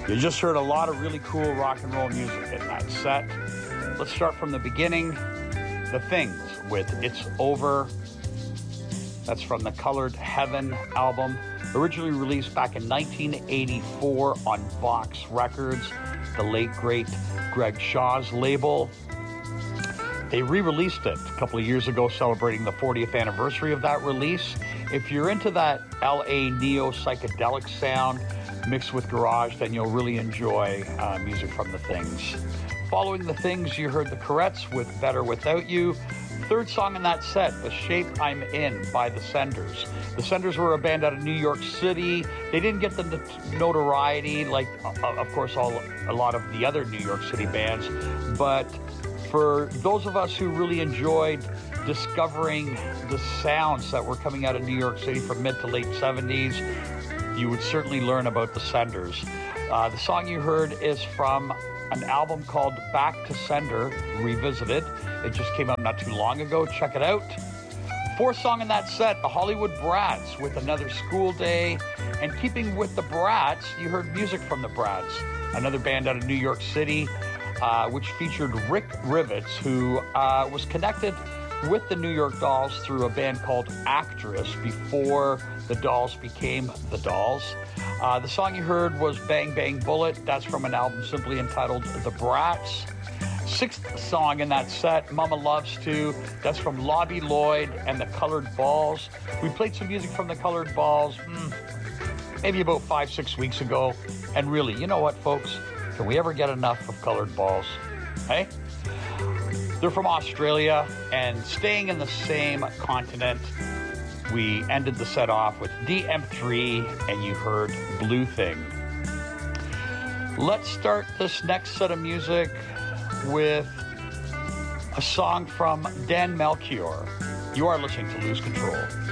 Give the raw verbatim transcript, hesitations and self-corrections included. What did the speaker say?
You just heard a lot of really cool rock and roll music in that set. Let's start from the beginning. The Things with It's Over. That's from the Colored Heaven album, originally released back in nineteen eighty-four on Vox Records, the late great Greg Shaw's label. They re-released it a couple of years ago, celebrating the fortieth anniversary of that release. If you're into that L A neo-psychedelic sound mixed with garage, then you'll really enjoy uh, music from The Things. Following The Things, you heard the Courettes with Better Without You. Third song in that set, The Shape I'm In by The Senders. The Senders were a band out of New York City. They didn't get the notoriety like, uh, of course, all a lot of the other New York City bands, but for those of us who really enjoyed discovering the sounds that were coming out of New York City from mid to late seventies, you would certainly learn about the Senders. Uh, the song you heard is from an album called Back to Sender Revisited. It just came out not too long ago. Check it out. Fourth song in that set, the Hollywood Brats with Another School Day. And keeping with the Brats, you heard music from the Brats, another band out of New York City, uh, which featured Rick Rivets, who uh, was connected with the New York Dolls through a band called Actress before the Dolls became the Dolls. Uh, the song you heard was Bang Bang Bullet. That's from an album simply entitled The Brats. Sixth song in that set, Mama Loves To. That's from Lobby Lloyd and the Colored Balls. We played some music from the Colored Balls hmm, maybe about five, six weeks ago. And really, you know what, folks? Can we ever get enough of Colored Balls? Hey? They're from Australia, and staying in the same continent, we ended the set off with D M three, and you heard Blue Thing. Let's start this next set of music with a song from Dan Melchior. You are listening to Lose Control.